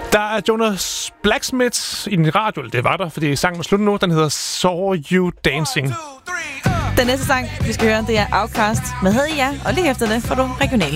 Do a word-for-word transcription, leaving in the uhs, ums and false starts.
Der er Jonas Blacksmith i din radio. Det var der, fordi sangen er slut nu. Den hedder Saw You Dancing. Den næste sang, vi skal høre, det er Outkast med Havde I Ja, og lige efter det får du regional.